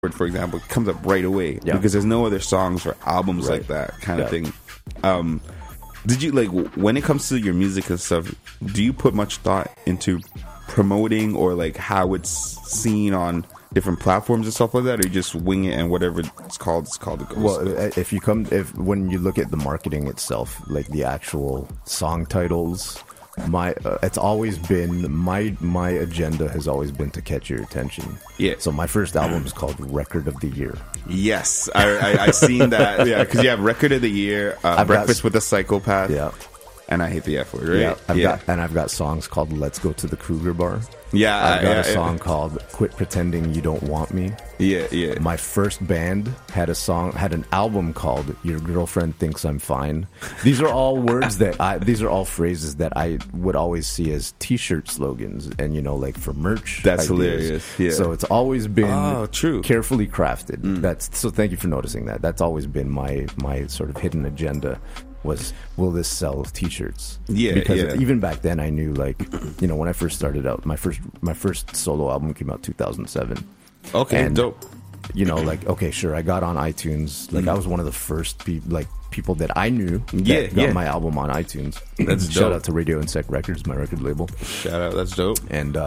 for example, it comes up right away because there's no other songs or albums like that kind of thing. Did you, like, when it comes to your music and stuff, do you put much thought into promoting or like how it's seen on different platforms and stuff like that, or you just wing it and whatever it's called it goes? Well, when you look at the marketing itself, like the actual song titles, it's always been my agenda has always been to catch your attention. Yeah. So my first album is called Record of the Year. Yes, I seen that. Yeah, because you have Record of the Year, Breakfast with a Psychopath. Yeah. And I hate the F word, right? Yeah, I've got songs called Let's Go to the Cougar Bar. Yeah, I've got a song called Quit Pretending You Don't Want Me. Yeah. My first band had an album called Your Girlfriend Thinks I'm Fine. These are all words these are all phrases that I would always see as t-shirt slogans and, you know, like for merch. That's ideas. hilarious. Yeah. So it's always been true. Carefully crafted. So thank you for noticing that. That's always been my sort of hidden agenda. Was, will this sell t-shirts? Because even back then I knew, like, you know, when I first started out, my first solo album came out 2007. Okay, and, dope. You know, like, okay, sure, I got on iTunes. Like, I was one of the first people that I knew that got my album on iTunes. That's dope. Shout out to Radio Insect Records, my record label. Shout out, that's dope.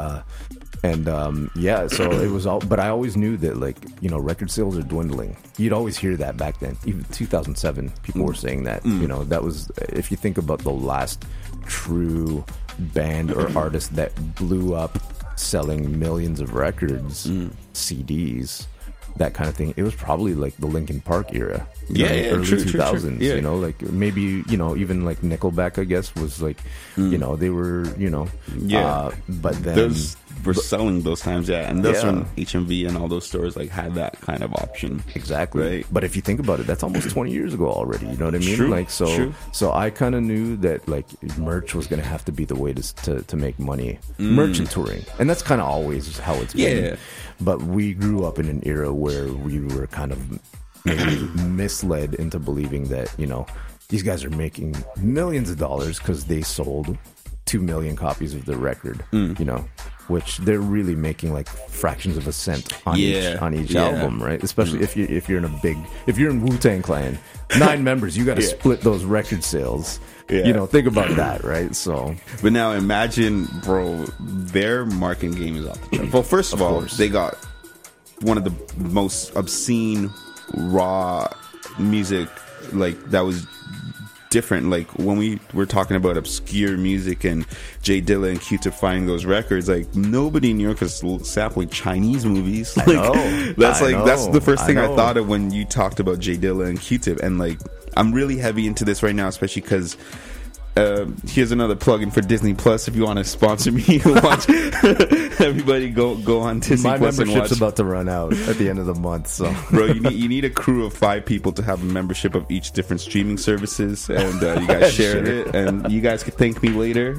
So it was all, but I always knew that, like, you know, record sales are dwindling. You'd always hear that back then. Even 2007, people were saying that. You know, that was, if you think about the last true band or artist that blew up selling millions of records, CDs, that kind of thing, it was probably like the Linkin Park era. Early true, 2000s, true. Yeah. you know, like maybe, you know, even like Nickelback, I guess, was like, you know, they were, you know, but then those were selling those times, and those when HMV and all those stores like had that kind of option. Exactly. Right. But if you think about it, that's almost 20 years ago already. You know what I mean? True. Like, so I kind of knew that, like, merch was going to have to be the way to make money. Merch and touring, and that's kind of always how it's been. Yeah. But we grew up in an era where we were kind of maybe misled into believing that, you know, these guys are making millions of dollars because they sold 2 million copies of the record, you know, which they're really making like fractions of a cent on each album, right? Especially if you're in Wu-Tang Clan, 9 members, you got to split those record sales. You know, think about that, right? So, but now imagine, bro, their marketing game is off the chart. Well, first of all, they got one of the most obscene raw music, like, that was different. Like, when we were talking about obscure music and Jay Dilla and Q-Tip finding those records, like, nobody in New York is sampling Chinese movies. Like, that's the first thing I thought of when you talked about Jay Dilla and Q-Tip. And, like, I'm really heavy into this right now, especially because here's another plug-in for Disney Plus. If you want to sponsor me, watch. Everybody go on Disney My Plus and watch. membership's about to run out at the end of the month, so bro, you need a crew of 5 people to have a membership of each different streaming services, and you guys share it, and you guys can thank me later.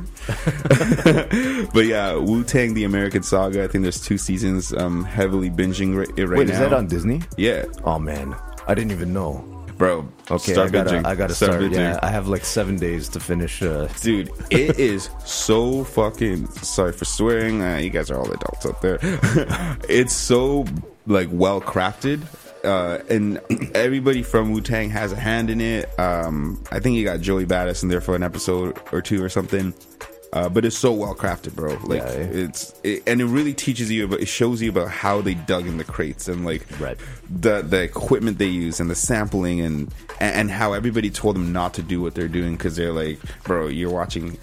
But yeah, Wu-Tang: The American Saga. I think there's 2 seasons. Heavily binging it right now. Wait, is that on Disney? Yeah. Oh man, I didn't even know. Bro, okay, I gotta start. Yeah, I have like 7 days to finish. Dude, it is so fucking. Sorry for swearing. You guys are all adults out there. It's so, like, well crafted, and everybody from Wu-Tang has a hand in it. I think you got Joey Badass in there for an episode or 2 or something. But it's so well crafted, bro. Like, and it really teaches you about, it shows you about how they dug in the crates and, like, the equipment they use and the sampling and how everybody told them not to do what they're doing because they're like, bro, you're watching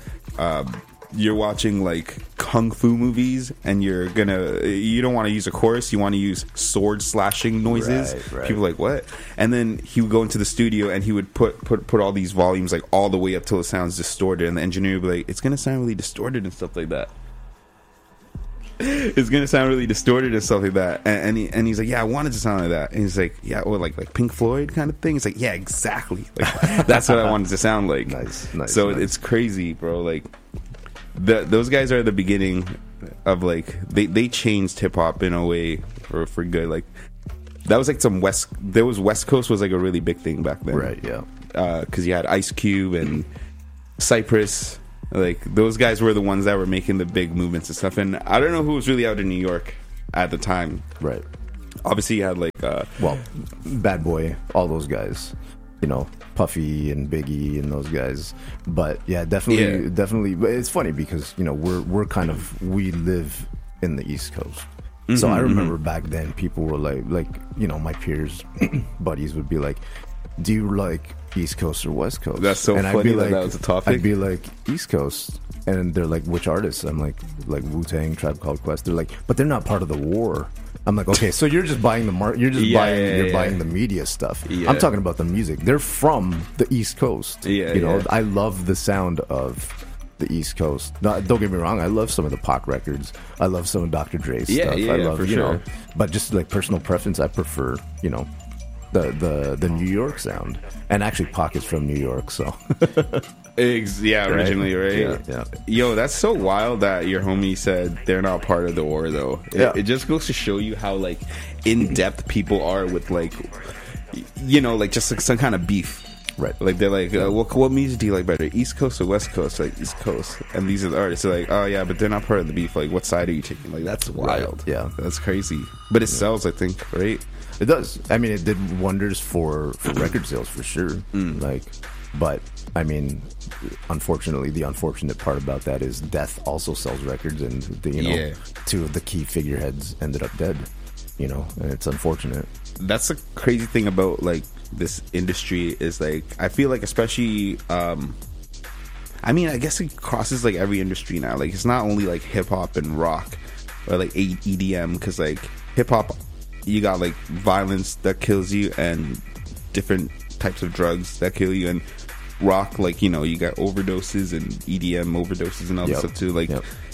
like kung fu movies and you don't want to use a chorus, you want to use sword slashing noises. People are like, what? And then he would go into the studio and he would put all these volumes like all the way up till it sounds distorted, and the engineer would be like, it's gonna sound really distorted and stuff like that. It's gonna sound really distorted and stuff like that. And he's like, yeah, I wanted to sound like that. And he's like, yeah, or like Pink Floyd kind of thing. It's like, yeah, exactly. Like, that's what I wanted to sound like. Nice. So it's crazy, bro. Like, those guys are the beginning of, like, they changed hip hop in a way for good. Like, that was like West Coast was like a really big thing back then, right? Yeah, because you had Ice Cube and Cypress. Like, those guys were the ones that were making the big movements and stuff. And I don't know who was really out in New York at the time, right? obviously you had like well, Bad Boy, all those guys, you know, Puffy and Biggie and those guys. But yeah, definitely. But it's funny because, you know, we live in the East Coast. So I remember back then people were like, you know, my peers, buddies would be like, do you like East Coast or West Coast? That's so and funny I'd be like, that was a topic. I'd be like, East Coast. And they're like, which artists? I'm like Wu-Tang, Tribe Called Quest. They're like, but they're not part of the war. I'm like, okay, so you're just buying the you're buying the media stuff. Yeah. I'm talking about the music. They're from the East Coast. Yeah, you know, yeah. I love the sound of the East Coast. Don't get me wrong, I love some of the Pac records. I love some of Dr. Dre's stuff. I love, for you sure. know, but just like personal preference, I prefer, you know, the New York sound. And actually, Pac is from New York, so. Originally, right? Yeah. Yo, that's so wild that your homie said they're not part of the war, though. It just goes to show you how, like, in-depth people are with, like, you know, like, just like some kind of beef. Right. Like, they're like, what music do you like better, East Coast or West Coast? Like, East Coast. And these are the artists. They're like, oh, yeah, but they're not part of the beef. Like, what side are you taking? Like, that's wild. Right. Yeah. That's crazy. But it sells, I think, right? It does. I mean, it did wonders for record sales, for sure. Like, but, I mean, unfortunately, the unfortunate part about that is Death also sells records, and, you know, two of the key figureheads ended up dead, you know, and it's unfortunate. That's the crazy thing about, like, this industry is, like, I feel like especially I mean, I guess it crosses like every industry now. Like, it's not only like hip-hop and rock or like EDM, because like hip-hop, you got like violence that kills you and different types of drugs that kill you, and rock, like, you know, you got overdoses and EDM overdoses and all that stuff too. Like,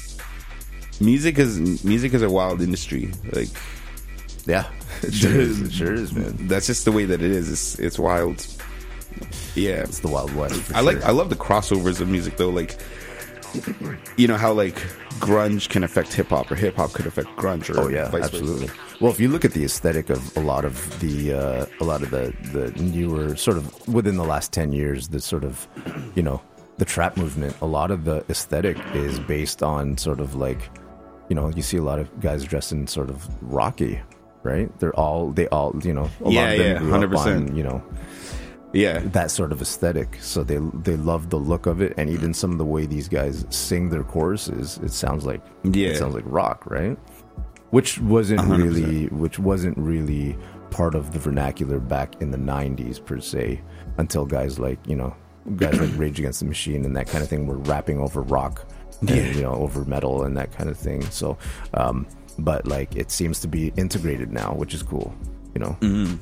music is a wild industry. Like, yeah, it sure is, man. That's just the way that it is. It's wild. Yeah, it's the Wild West. I love the crossovers of music, though. Like, you know how like grunge can affect hip hop, or hip hop could affect grunge, or vice absolutely. versa. Well, if you look at the aesthetic of a lot of the newer, sort of within the last 10 years, the sort of, you know, the trap movement, a lot of the aesthetic is based on sort of like, you know, you see a lot of guys dressing sort of rocky, right? They all, you know, a lot of them grew up on, you know, that sort of aesthetic. So they love the look of it, and even some of the way these guys sing their choruses, it sounds like rock, right? Which wasn't 100%. really part of the vernacular back in the 90s per se, until guys like Rage Against the Machine and that kind of thing were rapping over rock and, you know, over metal and that kind of thing. So but like, it seems to be integrated now, which is cool, you know.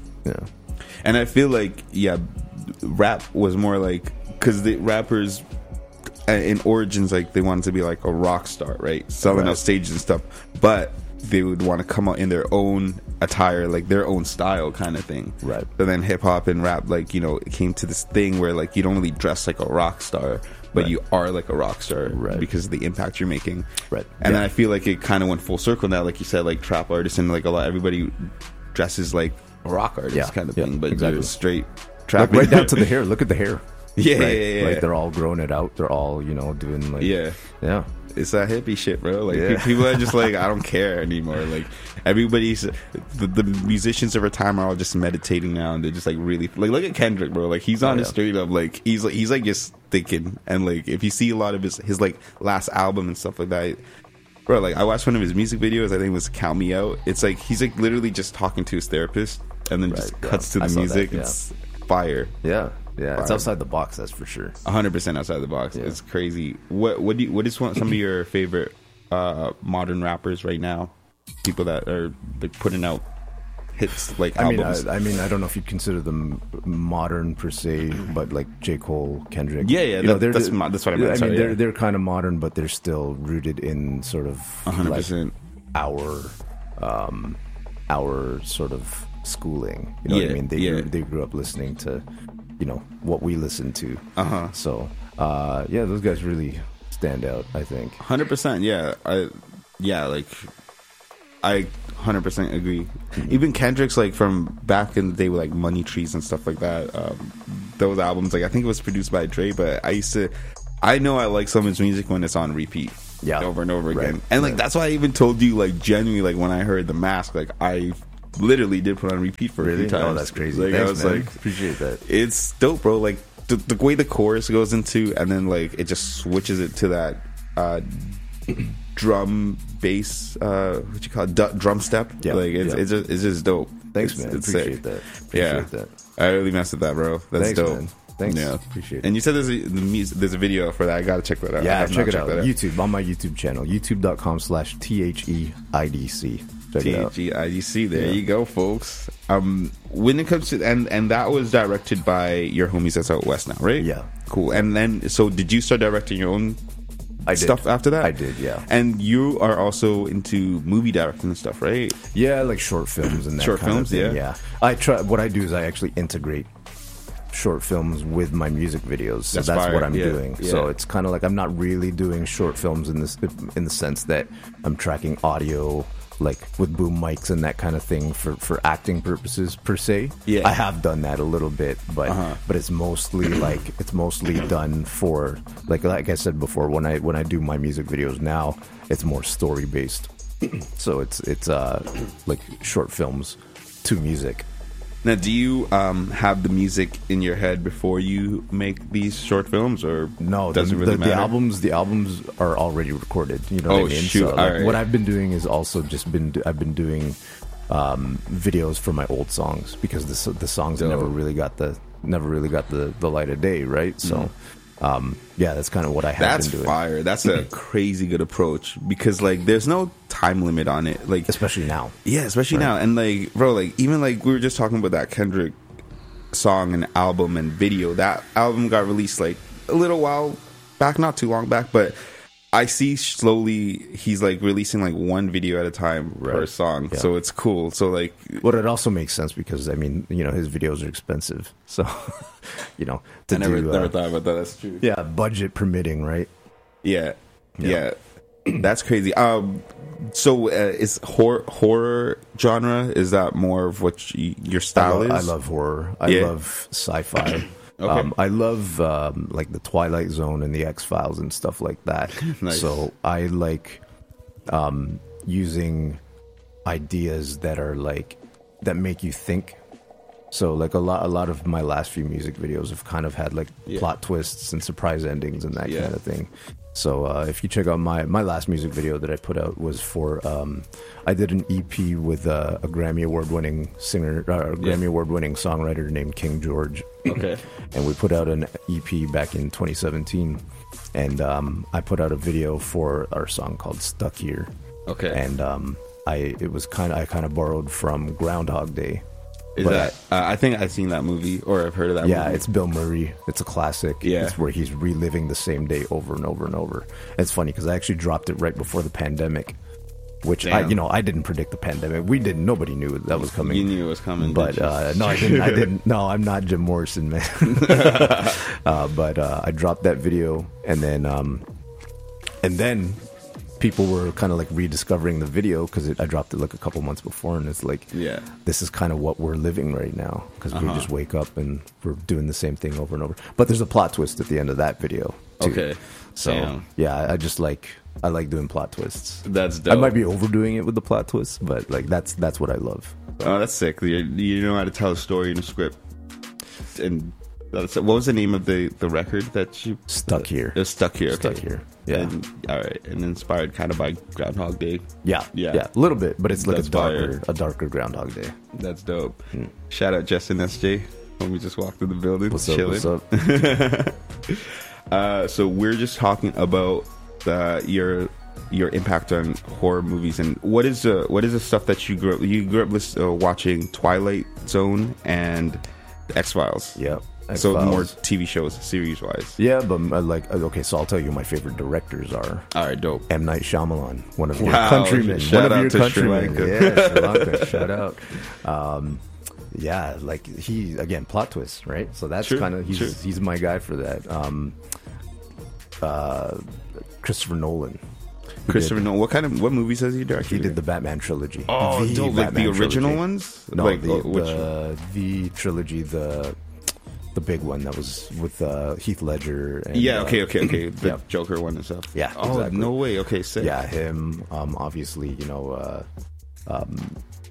And I feel like rap was more like, because the rappers in origins, like, they wanted to be like a rock star, right, selling out stages and stuff, but they would want to come out in their own attire, like their own style kind of thing, right? But then hip hop and rap, like, you know, it came to this thing where like you don't really dress like a rock star, but you are like a rock star because of the impact you're making, and then I feel like it kind of went full circle now, like you said, like trap artists and like everybody dresses like a rock artist kind of thing, but exactly. Straight trap, like, right down to the hair. Look at the hair. Yeah. Like, they're all growing it out. They're all, you know, doing like it's that hippie shit, bro. Like, people are just like, I don't care anymore. Like, everybody's the musicians of our time are all just meditating now, and they're just like really, like, look at Kendrick, bro. Like, he's on his straight up, like, he's like just thinking, and like, if you see a lot of his like last album and stuff like that, bro, like, I watched one of his music videos, I think it was Count Me Out. It's like he's like literally just talking to his therapist, and then just cuts to the music. It's fire. Yeah, it's outside the box, that's for sure. 100% outside the box. It's crazy. What is some of your favorite modern rappers right now? People that are like putting out hits, like albums. I mean, I don't know if you'd consider them modern per se, but like J. Cole, Kendrick. That's what I meant. I mean, they're kind of modern, but they're still rooted in sort of 100%. Like our sort of schooling. You know what I mean? They grew up listening to, you know, what we listen to. So those guys really stand out, I think. 100%. I 100% agree. Even Kendrick's, like, from back in the day with like Money Trees and stuff like that, those albums, like, I think it was produced by Dre, but I know I like some of his music when it's on repeat over and over again. And like, that's why I even told you, like, genuinely, like, when I heard The Mask, like, I literally did put on repeat for a few times. Oh, that's crazy. Like, Thanks, I was man. like, Appreciate that. it's dope, bro. Like the way the chorus goes into, and then like it just switches it to that drum bass, what you call it, drum step. Yeah, like it's just dope. Thanks, man. It's Appreciate sick. that. Yeah, Appreciate that. I really messed with that, bro. That's Thanks, dope. man. Thanks. Yeah, Appreciate it. And you said there's a video for that. I gotta check that out. I Yeah, have check not it out. checked that YouTube, on my YouTube channel, youtube.com/THEIDC. Check it out. THEIDC. There Yeah. you go, folks. When it comes to and that was directed by your homies that's out west now, right? Yeah. Cool. And then, so did you start directing your own stuff after that? I did, yeah. And you are also into movie directing and stuff, right? Yeah, like short films and that Short kind films, of thing. yeah. I try. What I do is I actually integrate short films with my music videos. So That's that's fire. what I'm Yeah, doing. yeah. So it's kind of like I'm not really doing short films in the sense that I'm tracking audio like with boom mics and that kind of thing for acting purposes per se. Yeah. I have done that a little bit, but it's mostly done for like I said before, when I do my music videos now, it's more story based. So it's like short films to music. Now, do you have the music in your head before you make these short films, or No, does it really matter? the albums are already recorded. You know Oh, what I mean? shoot. So, like, All right. what I've been doing is also I've been doing videos for my old songs because the songs Dope. never really got the light of day, right? So, yeah, that's kind of what I have That's been doing. fire. That's a crazy good approach, because like there's no time limit on it. Like, Especially now. yeah, especially now. And like, bro, like even like we were just talking about that Kendrick song and album and video. That album got released like a little while back, not too long back, but I see slowly he's like releasing like one video at a time per Right. song. Yeah. So it's cool. So like, Well, it also makes sense because I mean, you know, his videos are expensive, so you know, I never thought about that. That's true. yeah, budget permitting, right? Yeah. Yeah. That's crazy. So is horror genre, is that more of what your style is? I love horror. I Yeah. love sci-fi. Okay. I love like the Twilight Zone and the X-Files and stuff like that. Nice. So I like using ideas that are like that make you think. So like a lot of my last few music videos have kind of had like plot twists and surprise endings and that kind of thing. So if you check out my last music video that I put out was for I did an EP with a Grammy Award winning singer, Grammy Award winning songwriter named King George. Okay. And we put out an EP back in 2017, and I put out a video for our song called "Stuck Here." Okay. And I kind of borrowed from Groundhog Day. Is But that I think I've seen that movie, or I've heard of that Yeah, movie. it's Bill Murray. It's a classic. Yeah. It's where he's reliving the same day over and over and over. It's funny because I actually dropped it right before the pandemic, which Damn. I didn't predict the pandemic. We didn't. Nobody knew that was coming. You knew it was coming, But didn't you? no, I didn't. I didn't. No, I'm not Jim Morrison, man. But I dropped that video, and then people were kind of like rediscovering the video because I dropped it like a couple months before, and it's like, Yeah. this is kind of what we're living right now because we just wake up and we're doing the same thing over and over. But there's a plot twist at the end of that video too. Okay. So Damn. yeah, I like doing plot twists. That's dope. I might be overdoing it with the plot twists, but like that's what I love. Oh, that's sick. You know how to tell a story in a script. And what was the name of the record that you Stuck Here. It was Stuck Here. Okay. Stuck Here. Yeah. And, all right, and inspired kind of by Groundhog Day. Yeah, Yeah. a little bit, but it's like That's a darker Groundhog Day. That's dope. Shout out Justin SJ. When we just walked through the building, What's up? chilling. What's up? So we're just talking about your impact on horror movies, and what is the stuff that you grew up watching? Twilight Zone and X-Files. Yeah. So X-Files. more TV shows, series wise. Yeah, but okay, so I'll tell you, my favorite directors are All right, dope. M. Night Shyamalan, one of your Wow, countrymen. shout One of out your to Sri countrymen. Lanka. Yeah, Sri Lanka. Shout out. Yeah, like he again plot twists, right? So that's True, kind of true. he's my guy for that. Christopher Nolan. Christopher Nolan. What movies has he directed? He did the Batman trilogy. Oh, The dope. Like the Batman original trilogy. ones? No, Like, the which trilogy, the big one that was with Heath Ledger. And, Yeah, okay. The yeah. Joker one and stuff. Yeah, Oh, exactly. no way. Okay, sick. Yeah, him. Obviously,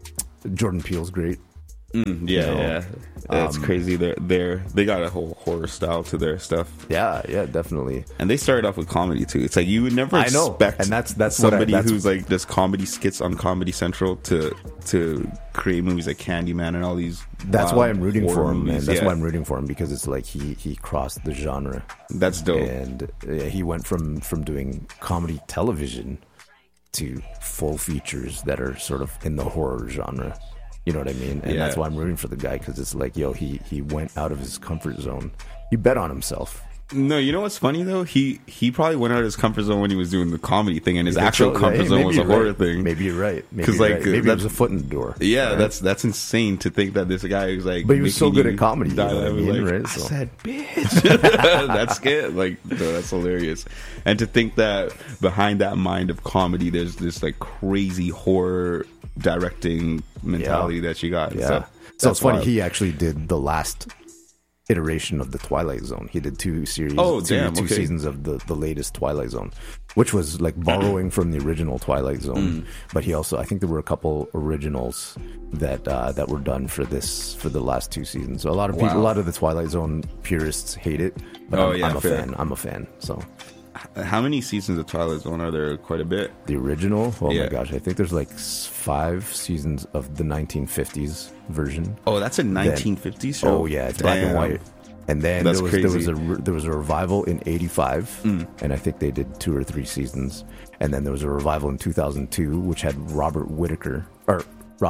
Jordan Peele's great. Yeah. That's crazy. They got a whole horror style to their stuff. Yeah, definitely. And they started off with comedy too. It's like you would never expect, and that's somebody who's like does comedy skits on Comedy Central to create movies like Candyman and all these. That's why I'm rooting for him, movies. man. That's why I'm rooting for him, because it's like he crossed the genre. That's dope. And he went from doing comedy television to full features that are sort of in the horror genre. You know what I mean? And that's why I'm rooting for the guy, because it's like, yo, he went out of his comfort zone. He bet on himself. No, you know what's funny though? He probably went out of his comfort zone when he was doing the comedy thing, and his actual comfort zone was a horror thing. Maybe you're right. Because maybe it was a foot in the door. Yeah, right? that's insane to think that this guy who's like, but he was so good at comedy. You know what I mean, right? I said, bitch. That's good. Like, no, that's hilarious. And to think that behind that mind of comedy, there's this like crazy horror directing mentality that you got. Yeah. So it's funny. He actually did the last iteration of the Twilight Zone. He did two series, two seasons of the latest Twilight Zone, which was like borrowing from the original Twilight Zone. But he also, I think there were a couple originals that were done for the last two seasons. So a lot of people, a lot of the Twilight Zone purists hate it, but I'm a fan. I'm a fan. So. How many seasons of Twilight Zone are there? Quite a bit. The original? Oh my gosh, I think there's like 5 seasons of the 1950s version. Oh, that's a 1950s show? Oh yeah, it's black and white. And then there was a revival in 85, and I think they did 2 or 3 seasons. And then there was a revival in 2002, which had Robert Whittaker. I'm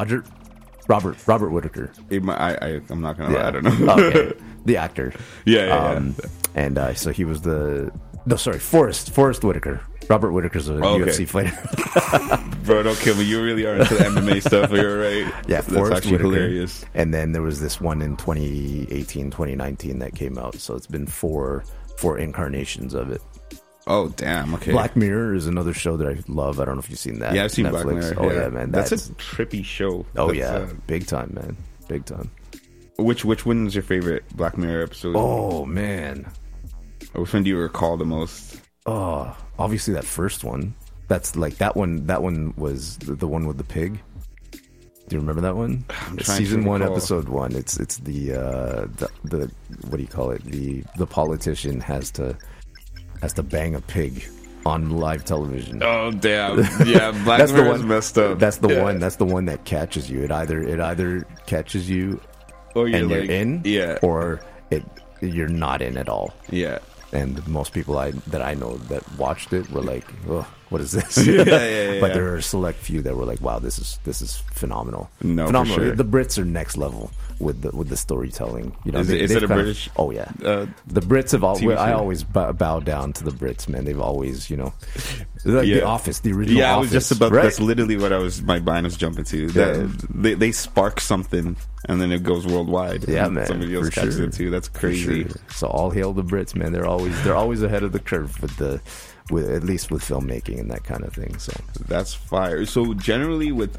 not gonna lie, I don't know. Okay. The actor. Yeah. And so he was Forrest Whitaker. Robert Whittaker's a UFC fighter. Bro, don't kill me. You really are into the MMA stuff. You're right. Yeah, Forrest Whitaker. Hilarious. And then there was this one in 2018, 2019 that came out. So it's been four incarnations of it. Oh, damn. Okay. Black Mirror is another show that I love. I don't know if you've seen that. Yeah, I've seen Netflix. Black Mirror. Oh, yeah, man. That's a trippy show. Oh, yeah. Big time, man. Big time. Which one is your favorite Black Mirror episode? Oh, man. Which one do you recall the most? Oh, obviously that first one. That's like that one. That one was the one with the pig. Do you remember that one? Season 1, episode 1. It's the what do you call it? The politician has to bang a pig on live television. Oh damn! Yeah, Black Mirror is messed up. That's the one. That's the one that catches you. It either catches you, or you're you're in, or you're not in at all. Yeah. And most people that I know that watched it were like, "Oh, what is this?" But there are a select few that were like, "Wow, this is phenomenal." No, phenomenal. For sure. The Brits are next level with the storytelling. You know, is it a British? Oh yeah, the Brits have always. I always bow down to the Brits, man. They've always, The Office, the original. Yeah, Office, I was just about. Right? That's literally what my mind was jumping to. They spark something, and then it goes worldwide. Yeah, man. Somebody else catches it too. That's crazy. Sure. So all hail the Brits, man. They're always ahead of the curve with at least with filmmaking and that kind of thing. So that's fire. So generally with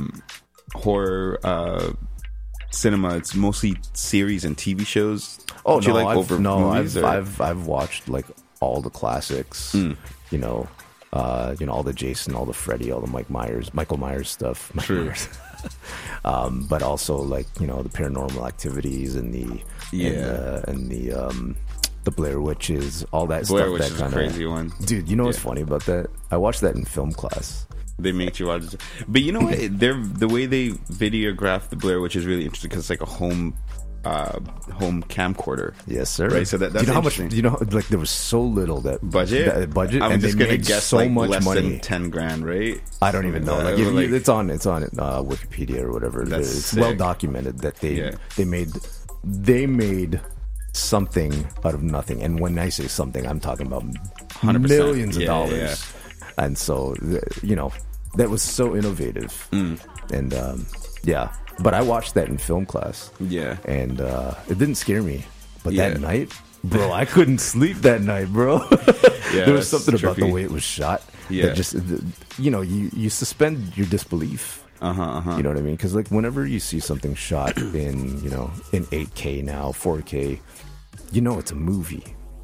horror cinema, it's mostly series and TV shows. Oh I've watched like all the classics. All the Jason, all the Freddy, all the Michael Myers stuff. True. But also like the Paranormal Activities and the Blair Witches, all that Blair stuff. Witch that is a crazy one, dude. You know what's funny about that? I watched that in film class. They make you watch it, but you know what? The way they videograph the Blair Witch is really interesting because it's like a home camcorder. Yes, sir. Right. So that's interesting. Like there was so little budget, I'm and just they gonna made guess so like much less money. than $10,000, right? I don't even know. It's on Wikipedia or whatever. It's sick. Well documented that they made something out of nothing. And when I say something, I'm talking about 100%. Millions of dollars. Yeah. And so that was so innovative. And but I watched that in film class. Yeah. And it didn't scare me. But that night, bro, I couldn't sleep that night, bro. There was something about the way it was shot. Yeah. That just, you suspend your disbelief. You know what I mean? Because like whenever you see something shot in 8K now, 4K, it's a movie.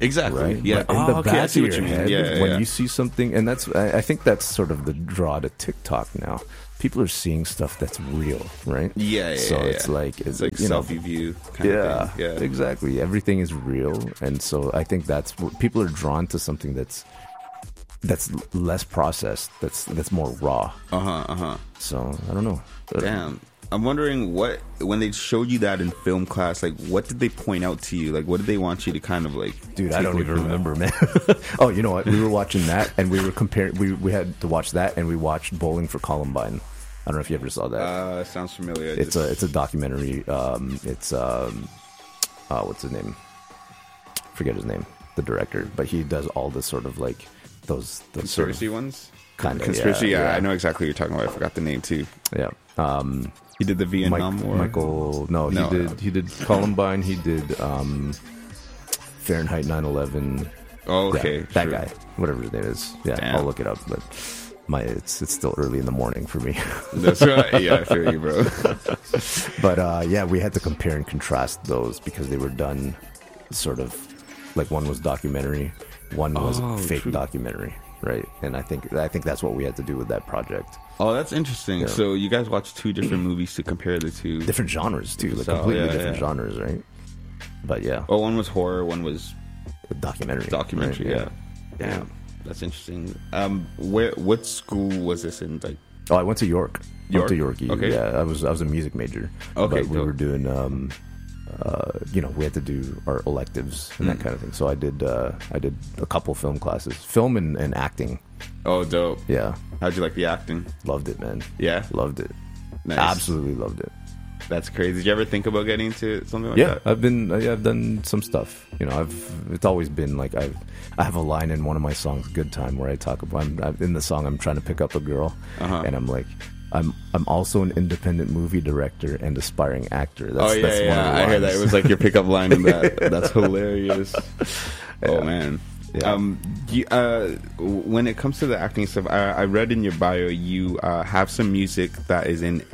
Exactly. Right? Yeah. But in the I back see of what your you mean. head, Yeah, when yeah. you see something, and I think that's sort of the draw to TikTok now. People are seeing stuff that's real, right? Yeah. So yeah. it's like you know, selfie view kind of thing. Yeah. exactly. Everything is real, and so I think that's what people are drawn to, something that's less processed, that's more raw. So I don't know. Damn. I'm wondering when they showed you that in film class, like what did they point out to you? Like what did they want you to kind of like? Dude, I don't even remember, man. Oh, you know what? We were watching that, and we were comparing. We had to watch that, and we watched Bowling for Columbine. I don't know if you ever saw that. Sounds familiar. It's a documentary. It's what's his name? Forget his name. The director, but he does all this sort of like those conspiracy ones. Kind of conspiracy. Yeah, I know exactly what you're talking about. I forgot the name too. Yeah. He did the Vietnam War. Michael. No, he did Columbine. He did Fahrenheit 9/11. Oh, okay, yeah, that guy, whatever his name is. Yeah, Damn. I'll look it up. But it's still early in the morning for me. That's right. Yeah, I feel you, bro. But yeah, we had to compare and contrast those because they were done sort of like one was documentary, one was fake documentary, right? And I think that's what we had to do with that project. Oh, that's interesting. Yeah. So you guys watched two different movies to compare the two. Different genres too, like So, completely yeah, different yeah. genres, right? But yeah, Oh, one was horror, one was a documentary. documentary. right? Yeah. Damn, that's interesting. What school was this in? Like, Oh, I went to York. York? Went to York. Okay. Yeah, I was a music major. Okay, but we dope. were doing we had to do our electives and that kind of thing. So I did a couple film classes, film and acting. oh, dope. Yeah, How'd you like the acting? loved it, man. Yeah, Loved it. nice. Absolutely loved it. That's crazy. Did you ever think about getting into something like Yeah, that? I've done some stuff. You know, it's always been like I have a line in one of my songs, "Good Time," where I talk about in the song I'm trying to pick up a girl, and I'm like, I'm also an independent movie director and aspiring actor. That's, Oh yeah, that's one of the I heard that. lines. It was like your pickup line in that. That's hilarious. Oh man. Yeah. When it comes to the acting stuff, I read in your bio you have some music that is in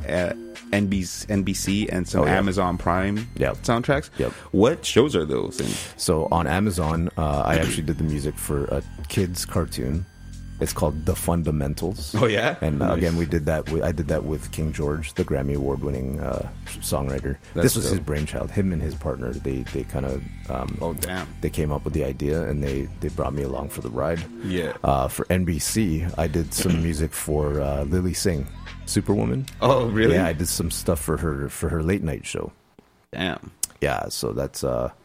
NBC and some Amazon Prime soundtracks. Yep. What shows are those in? So on Amazon, I actually did the music for a kids cartoon. It's called The Fundamentals. Oh yeah, And Nice. again, we did that. I did that with King George, the Grammy Award-winning songwriter. This was his brainchild. Him and his partner, they kind of Oh damn. they came up with the idea, and they brought me along for the ride. Yeah. For NBC, I did some music for Lily Singh, Superwoman. Oh really? Yeah, I did some stuff for her late night show. Damn. Yeah, so that's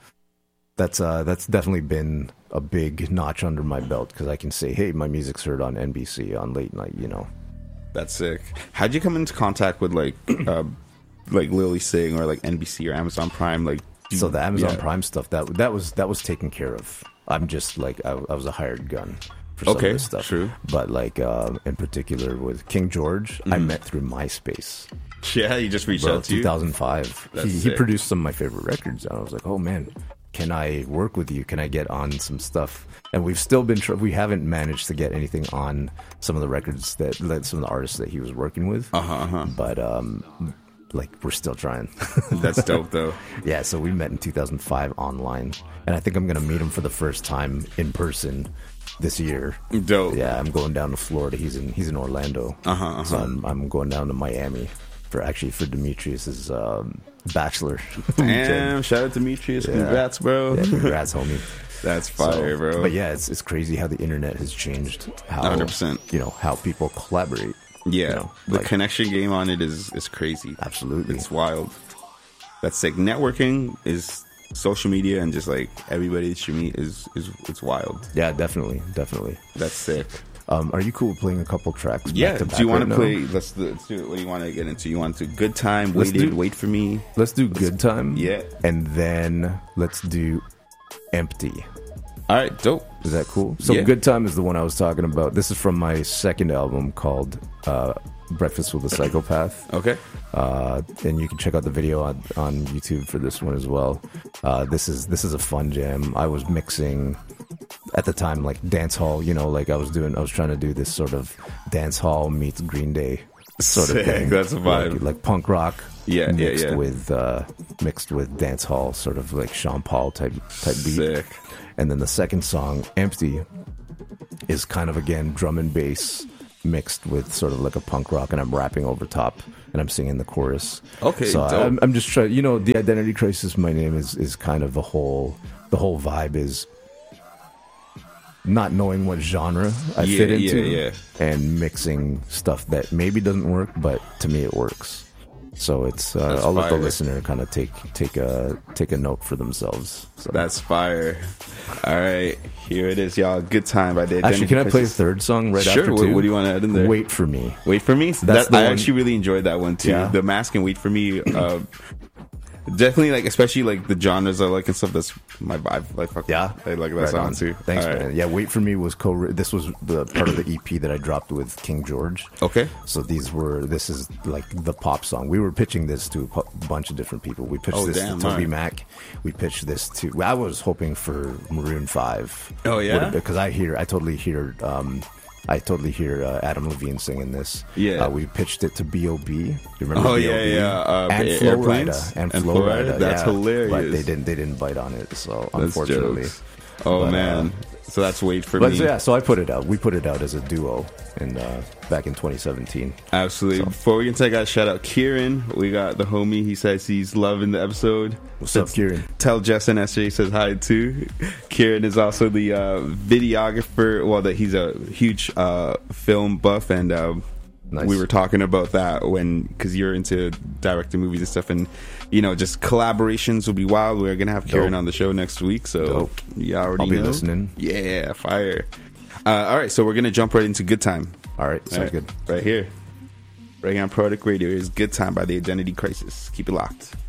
definitely been a big notch under my belt because I can say, hey, my music's heard on NBC on late night. You know. That's sick. How'd you come into contact with like Lily Singh or like NBC or Amazon Prime? Like, So the Amazon Prime stuff that was taken care of. I'm just like I was a hired gun for some of this stuff. True. But like in particular with King George, I met through MySpace. Yeah, he just reached Bro, out to you. 2005. That's He sick. produced some of my favorite records, and I was like, oh man, can I work with you? Can I get on some stuff? And we've still been we haven't managed to get anything on some of the records that some of the artists that he was working with. But like we're still trying. That's dope though. Yeah, so we met in 2005 online, and I think I'm gonna meet him for the first time in person this year. Dope. Yeah, I'm going down to Florida. He's in Orlando. So I'm going down to Miami for Demetrius's bachelor. Damn, shout out to Demetrius. Congrats, bro. Yeah, congrats, homie. That's fire, bro. But yeah, it's crazy how the internet has changed how 100%. You know how people collaborate. Yeah, you know, the like- connection game on it is crazy. Absolutely. It's wild. That's sick. Networking is social media and just like everybody that you meet is it's wild. Yeah, definitely. That's sick. Are you cool with playing a couple tracks? Yeah. back to Do back you want right to now? play? Let's do it. What do you want to get into? You want to Good Time, Let's Waited, do- Wait for Me. Let's do Good Time. Yeah. And then let's do Empty. All right, dope. Is that cool? So Yeah. Good Time is the one I was talking about. This is from my second album called Breakfast with a Psychopath. Okay. And you can check out the video on YouTube for this one as well. This is a fun jam. I was mixing at the time like dance hall, you know, like I was trying to do this sort of dance hall meets Green Day sort of Sick, thing. that's a vibe. Like punk rock. Yeah, mixed yeah. Mixed with dance hall, sort of like Sean Paul type beat. Sick. And then the second song, Empty, is kind of again drum and bass mixed with sort of like a punk rock, and I'm rapping over top and I'm singing the chorus. Okay, so dope. I'm just trying. The Identity Crisis, My Name is kind of the whole vibe is not knowing what genre I fit into, and mixing stuff that maybe doesn't work, but to me it works. So it's I'll let the listener kind of take a note for themselves. So. That's fire. All right, here it is, y'all. Good Time by the Identity Actually, can I play a Crisis. third song right Sure. after too? What do you want to add in there? Wait for Me. Wait for Me. That's the I one. actually really enjoyed that one too. Yeah. The Mask and Wait for Me. Definitely, like, especially like the genres I like and stuff. That's my vibe. Like, fuck, Yeah, I like that right song on. too. Thanks, All right. man. Yeah, Wait for Me was This was the part of the EP that I dropped with King George. Okay. So this is like the pop song. We were pitching this to a bunch of different people. We pitched this to Toby alright. Mac. We pitched this to. I was hoping for Maroon 5. Oh, yeah? because I totally hear Adam Levine singing this. Yeah. We pitched it to B.O.B. You remember Oh, B.O.B.? yeah. And Airplanes? Flowrider. And And Flowrider. Flowrider? That's yeah. hilarious. But they didn't bite on it. So That's unfortunately. jokes. Oh, But, man. So that's Wait for But Me. yeah, so I put it out. We put it out as a duo back in 2017. Absolutely. So. Before we get into that, I got to shout out Kieran. We got the homie. He says he's loving the episode. What's up, Kieran? Tell Jess and SJ says hi too. Kieran is also the videographer. Well, that he's a huge film buff, and Nice. we were talking about that because you're into directing movies and stuff, and just collaborations will be wild. We're gonna have Kieran on the show next week, so Dope. you already I'll be know. listening. Yeah, fire. All right, so we're gonna jump right into Good Time. All right, sounds good. Right here. Right here on Product Radio is Good Time by the Identity Crisis. Keep it locked.